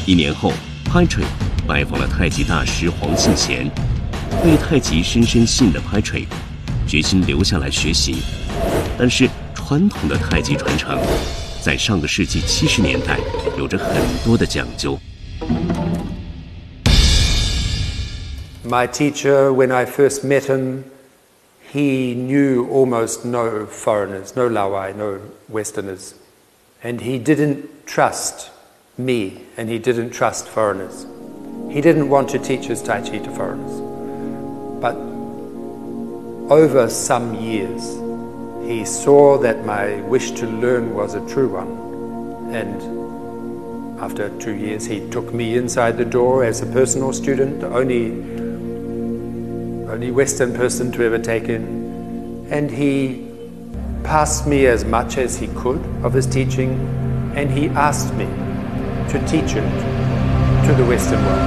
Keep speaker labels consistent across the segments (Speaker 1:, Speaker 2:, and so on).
Speaker 1: 1年后 ，Patrick 拜访了太极大师黄信贤，对太极深深信的 Patrick 决心留下来学习。但是传统的太极传承，在上个世纪70年代有着很多的讲究。
Speaker 2: My teacher, when I first met him, he knew almost no foreigners, no Laowai, no Westerners. And he didn't trust me, and he didn't trust foreigners. He didn't want to teach his Tai Chi to foreigners. But over some years, he saw that my wish to learn was a true one. And after 2 years, he took me inside the door as a personal student, the only Western person to ever take in. And he passed me as much as he could of his teaching, and he asked me to teach it to the Western world.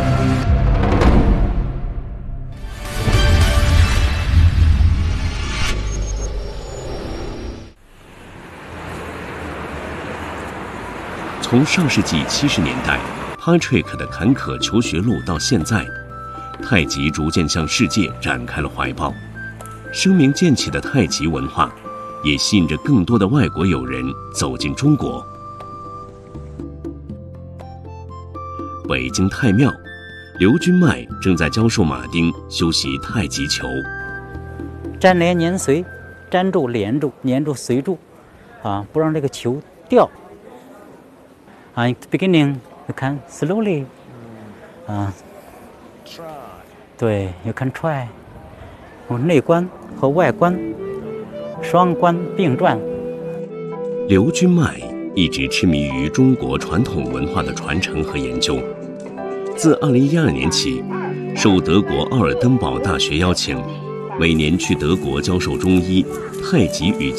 Speaker 2: 从上世纪70年代 Patrick 的坎坷求学路到现在，太极逐渐向世界展开了怀抱，声名渐起的太极文化也吸引着更多的外国友人走进中国。北京太庙，刘君迈正在教授马丁修习太极球。
Speaker 3: 粘连粘随，粘住连住，粘住随住，不让这个球掉。beginning you can slowly, 对 you can try， 内观和外观双观并转。
Speaker 1: 刘君迈一直痴迷于中国传统文化的传承和研究。自2012年起，受德国奥尔登堡大学邀请，每年去德国教授中医、太极与